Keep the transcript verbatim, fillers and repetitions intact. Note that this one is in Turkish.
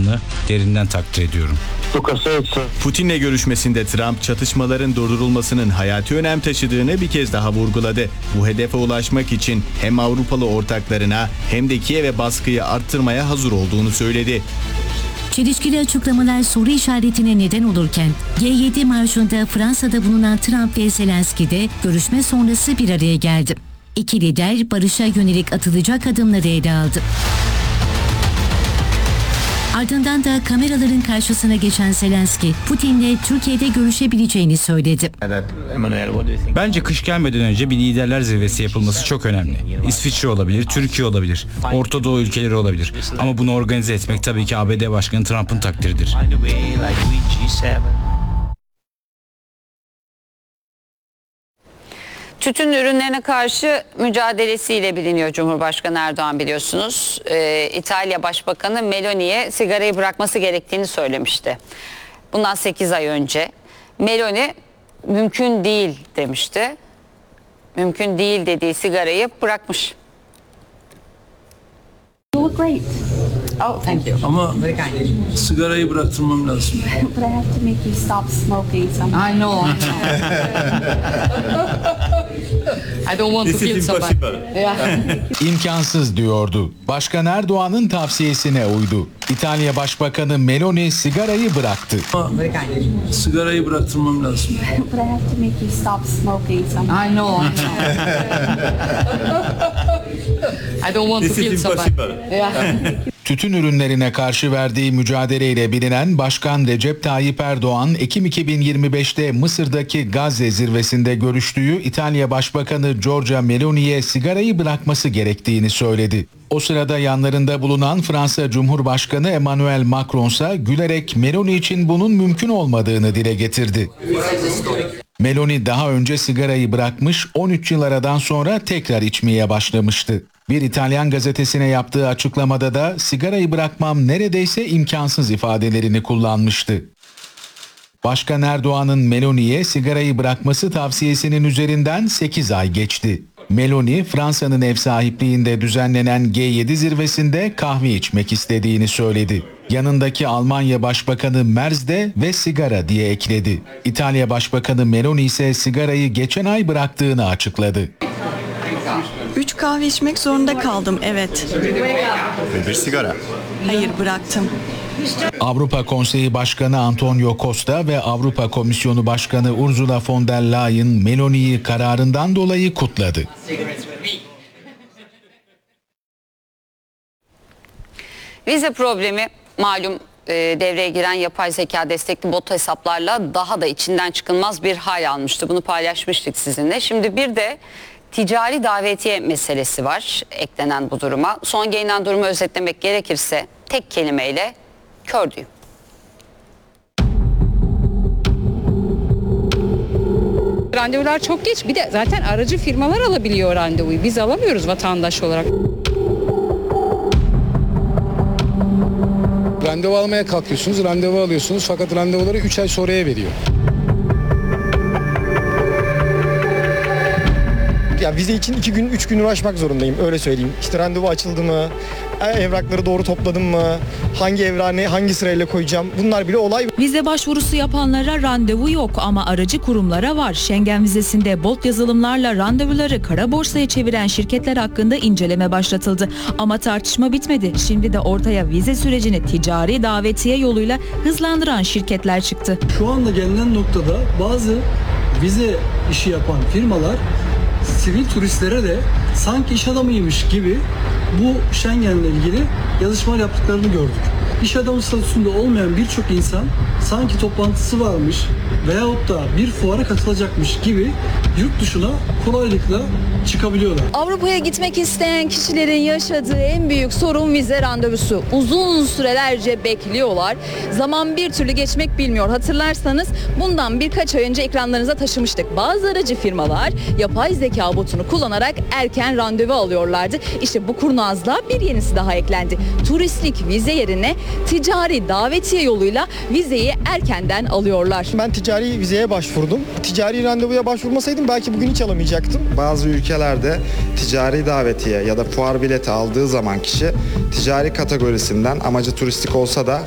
kararını derinden takdir ediyorum. Putin'le görüşmesinde Trump çatışmaların durdurulmasının hayati önem taşıdığını bir kez daha vurguladı. Bu hedefe ulaşmak için hem Avrupalı ortaklarına hem de Kiev'e baskıyı arttırmaya hazır olduğunu söyledi. Çelişkili açıklamalar soru işaretine neden olurken G yedi marşında Fransa'da bulunan Trump ve Zelenski de görüşme sonrası bir araya geldi. İki lider barışa yönelik atılacak adımları ele aldı. Ardından da kameraların karşısına geçen Zelenski, Putin'le Türkiye'de görüşebileceğini söyledi. Bence kış gelmeden önce bir liderler zirvesi yapılması çok önemli. İsviçre olabilir, Türkiye olabilir, Orta Doğu ülkeleri olabilir. Ama bunu organize etmek tabii ki A B D Başkanı Trump'ın takdiridir. Tütün ürünlerine karşı mücadelesiyle biliniyor Cumhurbaşkanı Erdoğan, biliyorsunuz. Ee, İtalya Başbakanı Meloni'ye sigarayı bırakması gerektiğini söylemişti. Bundan sekiz ay önce. Meloni mümkün değil demişti. Mümkün değil dediği sigarayı bırakmış. You look great. Oh, thank you. Ama sigarayı bıraktırmam lazım. But I have to make you stop smoking somehow. I know. I know. I don't want to feel so bad. Yeah. İmkansız diyordu. Başkan Erdoğan'ın tavsiyesine uydu. İtalya Başbakanı Meloni sigarayı bıraktı. Ama sigarayı bıraktırmam lazım. But I have to make you stop smoking somehow. I know. I know. I don't want to feel so bad. Yeah. Tütün ürünlerine karşı verdiği mücadeleyle bilinen Başkan Recep Tayyip Erdoğan, Ekim iki bin yirmi beşte Mısır'daki Gazze zirvesinde görüştüğü İtalya Başbakanı Giorgia Meloni'ye sigarayı bırakması gerektiğini söyledi. O sırada yanlarında bulunan Fransa Cumhurbaşkanı Emmanuel Macron ise gülerek Meloni için bunun mümkün olmadığını dile getirdi. Meloni daha önce sigarayı bırakmış, on üç yıl aradan sonra tekrar içmeye başlamıştı. Bir İtalyan gazetesine yaptığı açıklamada da sigarayı bırakmam neredeyse imkansız ifadelerini kullanmıştı. Başkan Erdoğan'ın Meloni'ye sigarayı bırakması tavsiyesinin üzerinden sekiz ay geçti. Meloni, Fransa'nın ev sahipliğinde düzenlenen G yedi zirvesinde kahve içmek istediğini söyledi. Yanındaki Almanya Başbakanı Merz de ve sigara diye ekledi. İtalya Başbakanı Meloni ise sigarayı geçen ay bıraktığını açıkladı. Üç kahve içmek zorunda kaldım, evet. Ve bir sigara. Hayır, bıraktım. Avrupa Konseyi Başkanı Antonio Costa ve Avrupa Komisyonu Başkanı Ursula von der Leyen Meloni'yi kararından dolayı kutladı. Vize problemi malum e, devreye giren yapay zeka destekli bot hesaplarla daha da içinden çıkılmaz bir hal almıştı. Bunu paylaşmıştık sizinle. Şimdi bir de ticari davetiye meselesi var eklenen bu duruma. Son gelinen durumu özetlemek gerekirse tek kelimeyle kör düğüm. Randevular çok geç. Bir de zaten aracı firmalar alabiliyor randevuyu. Biz alamıyoruz vatandaş olarak. Randevu almaya kalkıyorsunuz, randevu alıyorsunuz fakat randevuları üç ay sonraya veriyor. Ya vize için iki gün, üç gün uğraşmak zorundayım, öyle söyleyeyim. İşte randevu açıldı mı, evrakları doğru topladım mı, hangi evrağı hangi sırayla koyacağım, bunlar bile olay. Vize başvurusu yapanlara randevu yok ama aracı kurumlara var. Schengen vizesinde bot yazılımlarla randevuları kara borsaya çeviren şirketler hakkında inceleme başlatıldı. Ama tartışma bitmedi. Şimdi de ortaya vize sürecini ticari davetiye yoluyla hızlandıran şirketler çıktı. Şu anda gelinen noktada bazı vize işi yapan firmalar sivil turistlere de sanki iş adamıymış gibi bu Schengen'le ilgili yazışmalar yaptıklarını gördük. İş adamı statüsünde olmayan birçok insan sanki toplantısı varmış veyahut da bir fuara katılacakmış gibi yurt dışına kolaylıkla çıkabiliyorlar. Avrupa'ya gitmek isteyen kişilerin yaşadığı en büyük sorun vize randevusu. Uzun sürelerce bekliyorlar. Zaman bir türlü geçmek bilmiyor. Hatırlarsanız bundan birkaç ay önce ekranlarınıza taşımıştık. Bazı aracı firmalar yapay zeka botunu kullanarak erken randevu alıyorlardı. İşte bu kurnazlığa bir yenisi daha eklendi. Turistlik vize yerine ticari davetiye yoluyla vizeyi erkenden alıyorlar. Ben ticari vizeye başvurdum. Ticari randevuya başvurmasaydım belki bugün hiç alamayacaktım. Bazı ülkelerde ticari davetiye ya da fuar bileti aldığı zaman kişi ticari kategorisinden amacı turistik olsa da